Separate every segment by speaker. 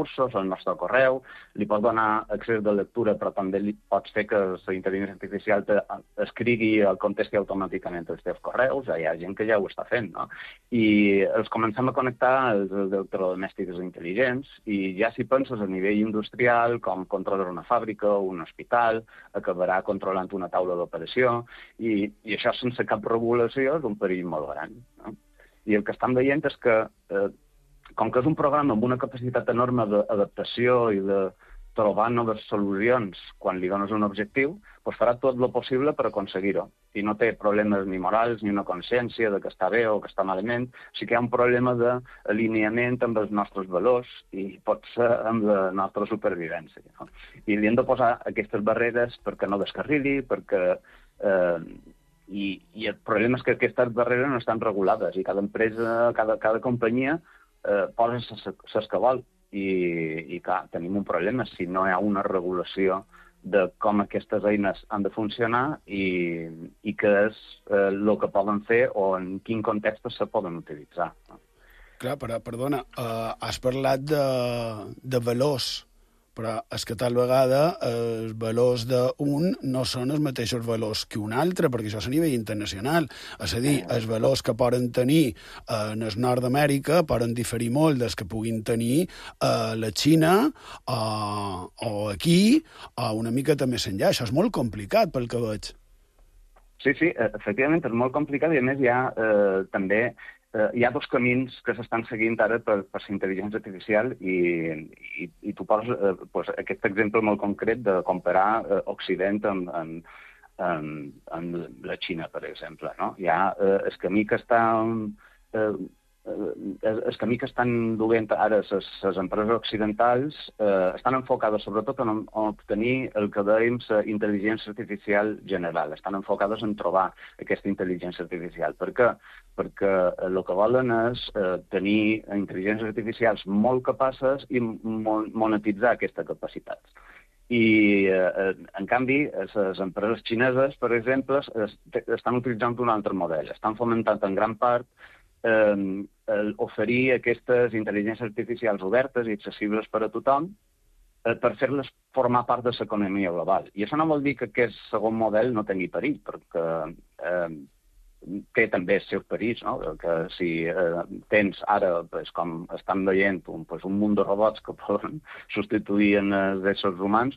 Speaker 1: recursos al nostre correu, li pots donar accés de lectura, però també li pots fer que la intel·ligència artificial escrigui o contesti automàticament els teus correus. Hi ha gent que ja ho està fent, no? I els comencem a connectar als electrodomèstics intel·ligents i ja si penses a nivell industrial, com controlar una fàbrica o un hospital, acabarà controlant una taula d'operació i això sense cap regulació és un perill molt gran, no? I el que estem veient és que, com que és un programa amb una capacitat enorme d'adaptació i de trobar noves solucions quan li dones un objectiu, doncs farà tot el possible per aconseguir-ho. I no té problemes ni morals ni una consciència de que està bé o que està malament. Sí que hi ha un problema d'alineament amb els nostres valors i pot ser amb la nostra supervivència, no? I li hem de posar aquestes barreres perquè no descarrili, perquè... I el problema és que aquestes barreres no estan regulades i cada empresa, cada companyia posa les que vol. I clar, tenim un problema si no hi ha una regulació de com aquestes eines han de funcionar i què és el que poden fer o en quin context se poden utilitzar.
Speaker 2: Clar, però, perdona, has parlat de valors, però és que tal vegada els valors d'un no són els mateixos valors que un altre, perquè això és a nivell internacional. És a dir, els valors que poden tenir en el nord d'Amèrica poden diferir molt dels que puguin tenir a la Xina o aquí, o una miqueta més enllà. Això és molt complicat, pel que veig.
Speaker 1: Sí, efectivament, és molt complicat i, a més, hi ha també... Hi ha dos camins que s'estan seguint ara per la intel·ligència artificial i tu poses aquest exemple molt concret de comparar Occident amb la Xina, per exemple, no? Hi ha el camí que estan duent ara les empreses occidentals estan enfocades sobretot en obtenir el que dèiem la intel·ligència artificial general. Estan enfocades en trobar aquesta intel·ligència artificial. Per què? Perquè el que volen és tenir intel·ligències artificials molt capaces i monetitzar aquesta capacitat. I, en canvi, les empreses xineses, per exemple, estan utilitzant un altre model. Estan fomentant en gran part oferir aquestes intel·ligències artificials obertes i accessibles per a tothom per fer-les formar part de l'economia global. I això no vol dir que aquest segon model no tingui perill, perquè té també els seus perills, no? Que si tens ara, com estan veient, un munt de robots que poden substituir els éssers humans,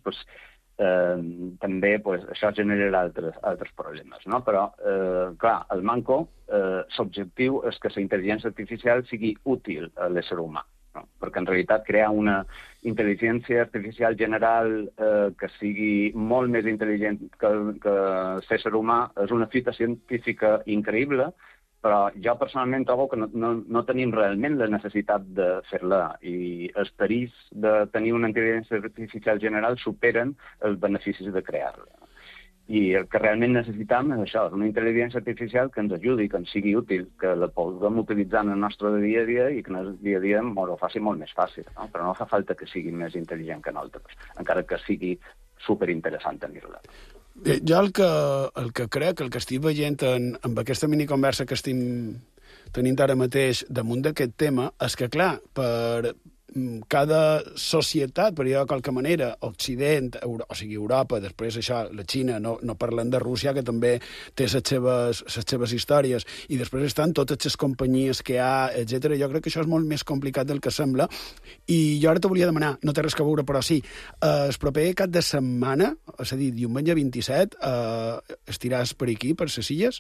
Speaker 1: també això generarà altres problemes, no? Però, clar, el manco, l'objectiu és que la intel·ligència artificial sigui útil a l'ésser humà, no? Perquè en realitat crear una intel·ligència artificial general que sigui molt més intel·ligent que l'ésser humà és una fita científica increïble, però jo personalment trobo que no tenim realment la necessitat de fer-la i els perills de tenir una intel·ligència artificial general superen els beneficis de crear-la. I el que realment necessitam és això, una intel·ligència artificial que ens ajudi, que ens sigui útil, que la puguem utilitzar en el nostre dia a dia i que en el dia a dia ho faci molt més fàcil, no? Però no fa falta que sigui més intel·ligent que nosaltres, encara que sigui superinteressant tenir-la.
Speaker 2: Jo el que crec, el que estic veient amb aquesta miniconversa que estem tenint ara mateix damunt d'aquest tema, és que, clar, per cada societat, per dir-ho de qualque manera, Occident, o sigui, Europa, després això, la Xina, no parlem de Rússia, que també té les seves històries, i després estan totes les companyies que hi ha, etc. Jo crec que això és molt més complicat del que sembla, i jo ara te volia demanar, no té res a veure, però sí, el proper cap de setmana, és a dir, diumenge 27, estiràs per aquí, per les Illes?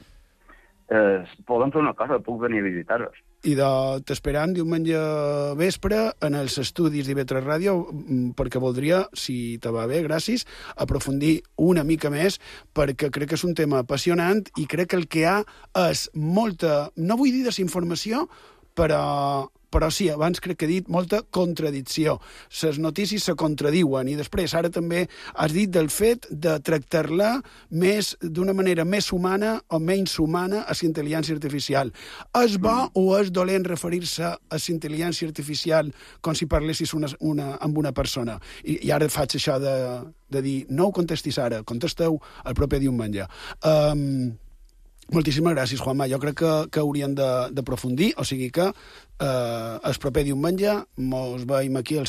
Speaker 1: Podem fer una cosa, puc venir a visitar-vos.
Speaker 2: I t'esperam diumenge vespre en els estudis d'IV3 Ràdio perquè voldria, si te va bé, gràcies, aprofundir una mica més perquè crec que és un tema apassionant i crec que el que hi ha és molta, no vull dir desinformació, però sí, abans crec que he dit molta contradicció. Les notícies se contradiuen i després ara també has dit del fet de tractar-la d'una manera més humana o menys humana a la intel·ligència artificial. És bo o és dolent referir-se a la intel·ligència artificial com si parlessis amb una persona? I ara faig això de dir, no ho contestis ara, contesteu el proper diumenge. Moltíssimes gràcies, Juanma. Jo crec que hauríem d'aprofundir, o sigui que el proper diumenge mos veiem aquí al